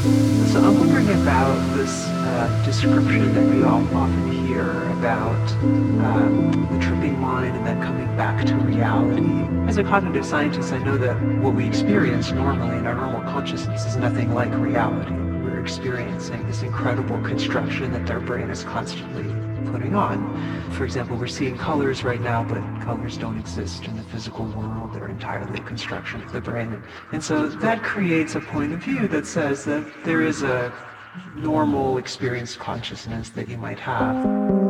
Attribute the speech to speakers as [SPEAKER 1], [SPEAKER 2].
[SPEAKER 1] So I'm wondering about this description that we all often hear about the tripping mind and then coming back to reality. As a cognitive scientist, I know that what we experience normally in our normal consciousness is nothing like reality. We're experiencing this incredible construction that our brain is constantly putting on. For example, we're seeing colors right now, but colors don't exist in the physical world. They're entirely a construction of the brain. And so that creates a point of view that says that there is a normal experienced consciousness that you might have.